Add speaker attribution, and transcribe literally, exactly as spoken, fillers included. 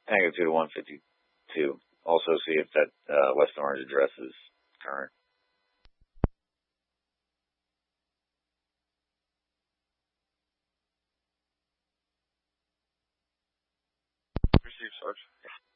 Speaker 1: Tango two to one fifty-two. Also see if that uh, West Orange address is current.
Speaker 2: Receive, Sarge.